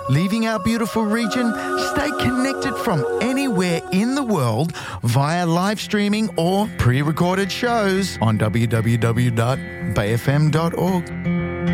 Leaving our beautiful region? Stay connected from anywhere in the world via live streaming or pre-recorded shows on www.bayfm.org.